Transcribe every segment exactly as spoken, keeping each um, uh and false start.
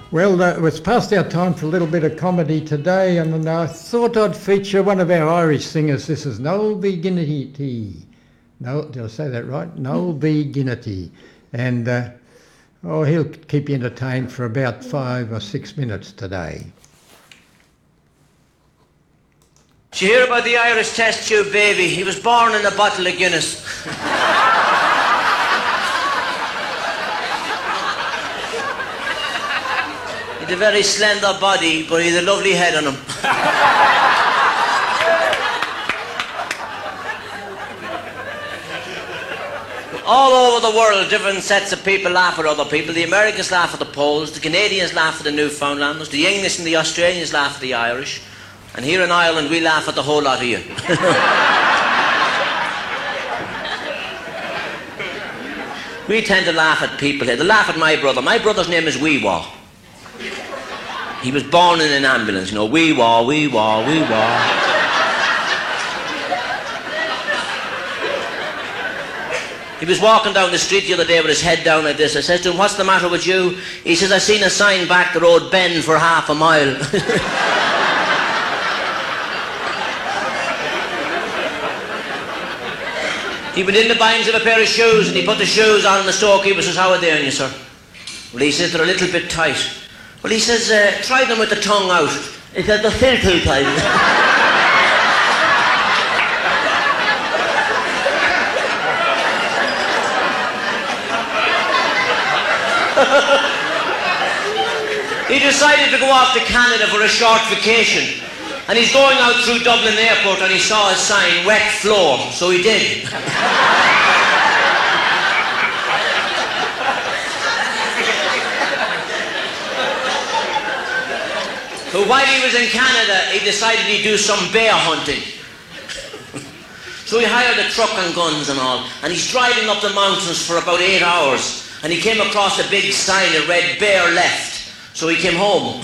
Well, uh, it's past our time for a little bit of comedy today, and I thought I'd feature one of our Irish singers. This is Noel Beginnity. No, did I say that right? Noel Beginnity. And uh, oh, he'll keep you entertained for about five or six minutes today. Did you hear about the Irish test tube baby? He was born in a bottle of Guinness. He'd a very slender body, but he'd a lovely head on him. All over the world, different sets of people laugh at other people. The Americans laugh at the Poles, the Canadians laugh at the Newfoundlanders, the English and the Australians laugh at the Irish, and here in Ireland we laugh at the whole lot of you. We tend to laugh at people here. They laugh at my brother. My brother's name is Wee Wah. He was born in an ambulance, you know, wee wah, wee wah, wee wah. He was walking down the street the other day with his head down like this. I said to him, "What's the matter with you?" He says, "I seen a sign back the road, bend for half a mile." He went in the binds of a pair of shoes and he put the shoes on and the storekeeper says, "How are they on you, sir?" Well, he says, "They're a little bit tight." Well, he says, uh, "Try them with the tongue out." He said, "They're still too tight." He decided to go off to Canada for a short vacation. And he's going out through Dublin Airport and he saw a sign, "Wet floor," so he did. But while he was in Canada, he decided he'd do some bear hunting. So he hired a truck and guns and all, and he's driving up the mountains for about eight hours, and he came across a big sign that read "Bear left," so he came home.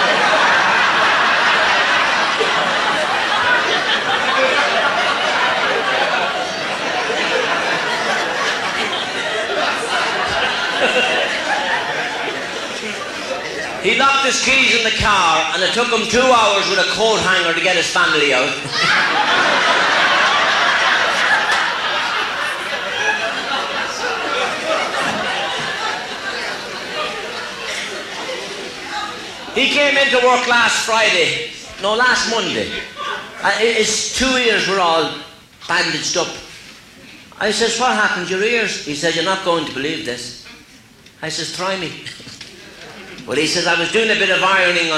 He locked his keys in the car and it took him two hours with a coat hanger to get his family out. He came into work last Friday, no, last Monday. Uh, his two ears were all bandaged up. I says, "What happened to your ears?" He said, "You're not going to believe this." I says, "Try me." Well, he says, "I was doing a bit of ironing on